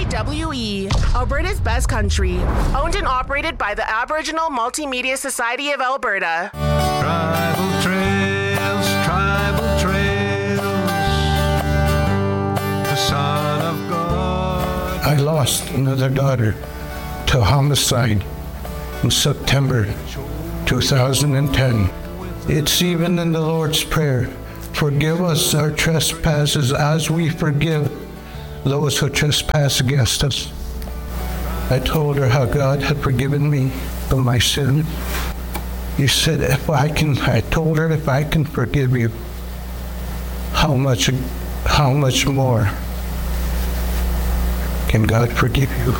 CJWE, Alberta's best country. Owned and operated by the Aboriginal Multimedia Society of Alberta. Tribal trails, the Son of God. I lost another daughter to homicide in September 2010. It's even in the Lord's Prayer. Forgive us our trespasses as we forgive those who trespass against us. I told her how God had forgiven me of my sin. You said, I told her, if I can forgive you, how much more can God forgive you?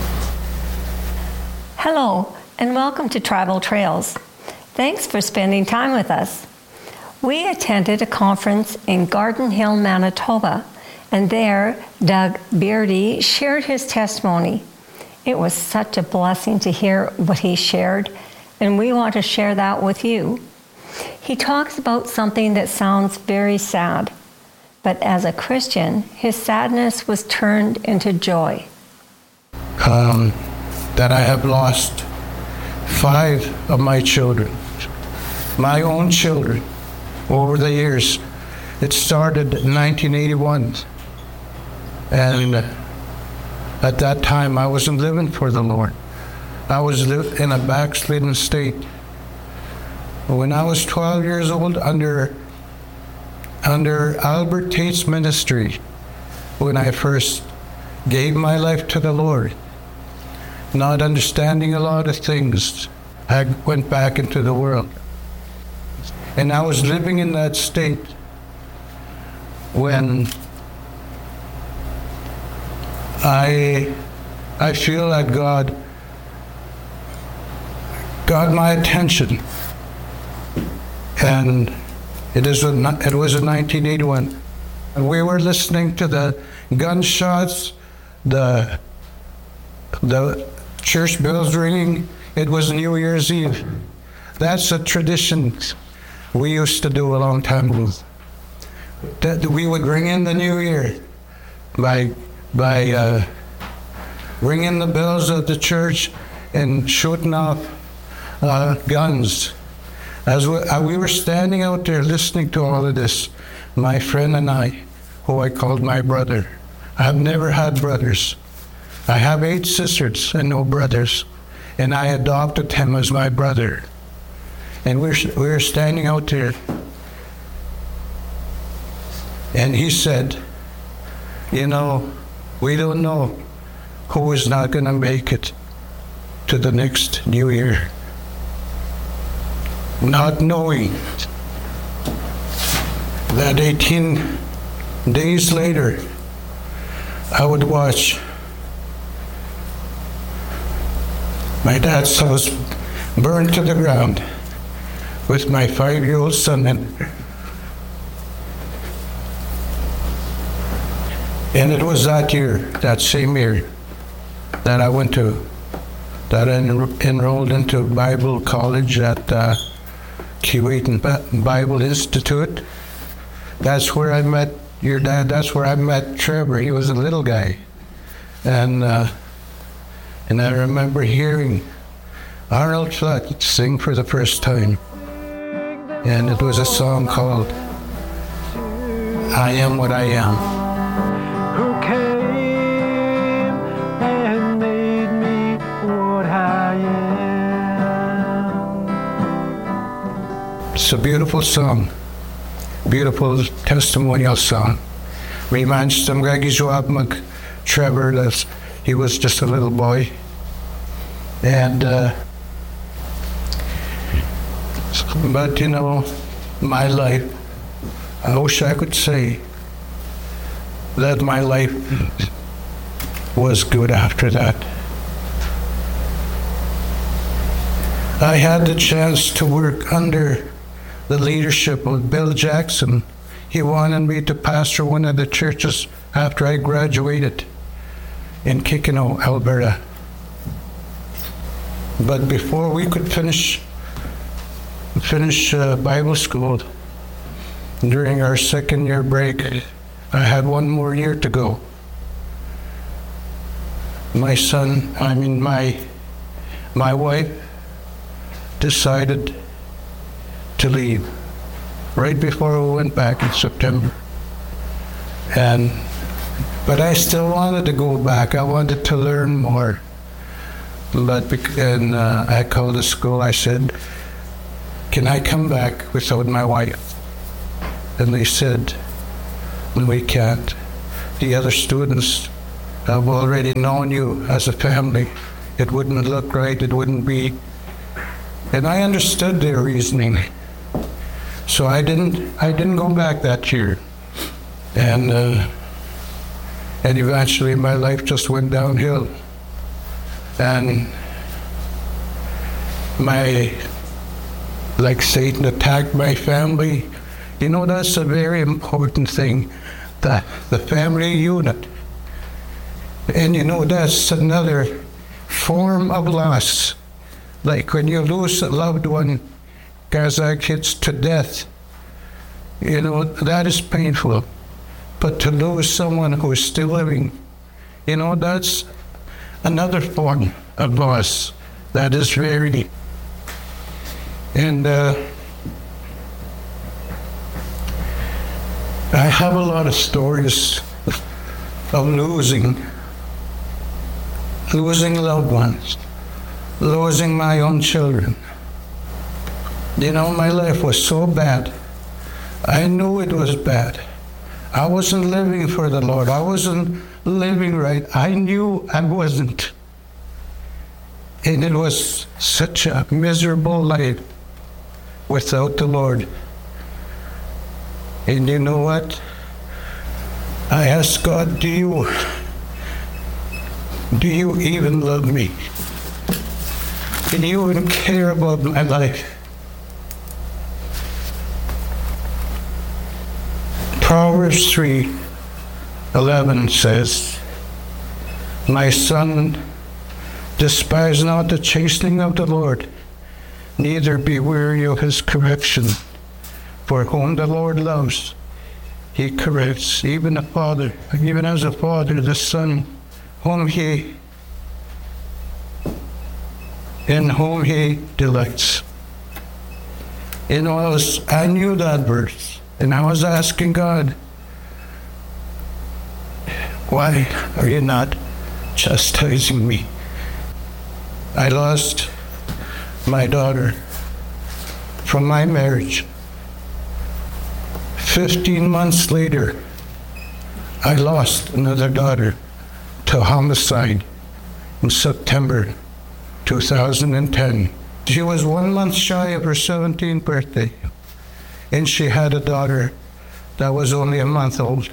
Hello, and welcome to Tribal Trails. Thanks for spending time with us. We attended a conference in Garden Hill, Manitoba, and there Doug Beardy shared his testimony. It was such a blessing to hear what he shared, and we want to share that with you. He talks about something that sounds very sad, but as a Christian, his sadness was turned into joy. That I have lost 5 of my children, my own children, over the years. It started in 1981. And at that time, I wasn't living for the Lord. I was in a backslidden state. When I was 12 years old, under Albert Tate's ministry, when I first gave my life to the Lord, not understanding a lot of things, I went back into the world. And I was living in that state when I feel that God got my attention. And it was in 1981. And we were listening to the gunshots, the church bells ringing. It was New Year's Eve. That's a tradition we used to do a long time ago. That we would ring in the new year by ringing the bells of the church and shooting off guns. As we were standing out there listening to all of this, my friend and I, who I called my brother. I have never had brothers. I have 8 sisters and no brothers, and I adopted him as my brother. And we were standing out there, and he said, you know, we don't know who is not going to make it to the next new year. Not knowing that 18 days later, I would watch my dad's house burned to the ground with my 5-year-old son in there. And it was that same year, that I enrolled into Bible college at Keewatin Bible Institute. That's where I met your dad. That's where I met Trevor. He was a little guy. And I remember hearing Arnold Flood sing for the first time. And it was a song called I Am What I Am. Who came and made me what I am. It's a beautiful song, beautiful testimonial song. Reminds them of Trevor, that he was just a little boy. And but you know, my life, I wish I could say that my life was good after that. I had the chance to work under the leadership of Bill Jackson. He wanted me to pastor one of the churches after I graduated in Kikino, Alberta. But before we could finish Bible school, during our second year break, I had one more year to go. my wife decided to leave right before we went back in September. But I still wanted to go back. I wanted to learn more. I called the school. I said, "Can I come back without my wife?" And they said, "No, we can't. The other students have already known you as a family. It wouldn't look right. It wouldn't be." And I understood their reasoning. So I didn't go back that year. And eventually my life just went downhill. And like Satan attacked my family. You know, that's a very important thing, the family unit. And you know, that's another form of loss. Like when you lose a loved one, Kazakh, it's to death. You know, that is painful. But to lose someone who is still living, you know, that's another form of loss. That is very. And I have a lot of stories of losing loved ones, losing my own children. You know, my life was so bad. I knew it was bad. I wasn't living for the Lord. I wasn't living right. I knew I wasn't. And it was such a miserable life without the Lord. And you know what? I asked God, do you even love me? Do you even care about my life? Proverbs 3:11 says, "My son, despise not the chastening of the Lord, neither be weary of his correction. For whom the Lord loves, he corrects, even as a father, the son, in whom he delights." You know, I knew that verse. And I was asking God, why are you not chastising me? I lost my daughter from my marriage. 15 months later, I lost another daughter to homicide in September 2010. She was 1 month shy of her 17th birthday. And she had a daughter that was only a month old.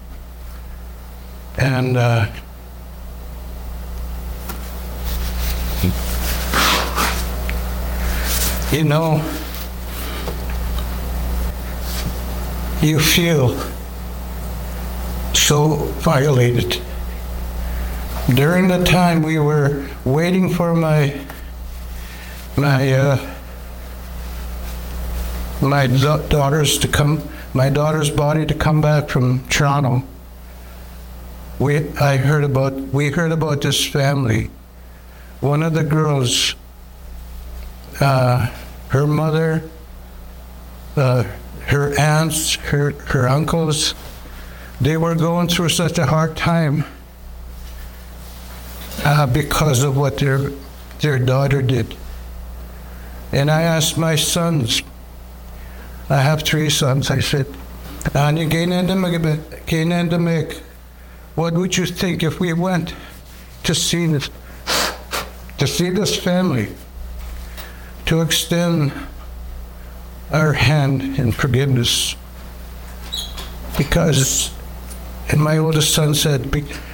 And you know, you feel so violated. During the time we were waiting for my daughter's body to come back from Toronto, we heard about this family. One of the girls, her mother, her aunts, her uncles, they were going through such a hard time because of what their daughter did. And I asked my sons, I have 3 sons, I said, what would you think if we went to see this family, to extend our hand in forgiveness? Because, and my oldest son said,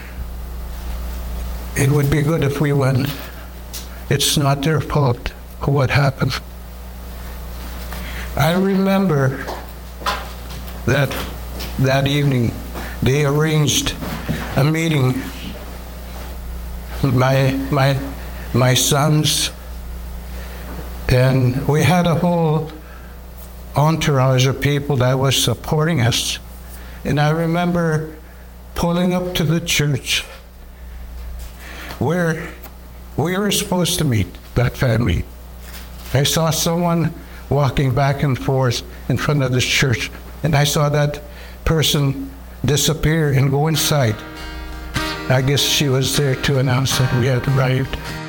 it would be good if we went. It's not their fault for what happened. I remember that evening, they arranged a meeting. My sons, and we had a whole entourage of people that was supporting us. And I remember pulling up to the church, where we were supposed to meet, that family. I saw someone walking back and forth in front of this church, and I saw that person disappear and go inside. I guess she was there to announce that we had arrived.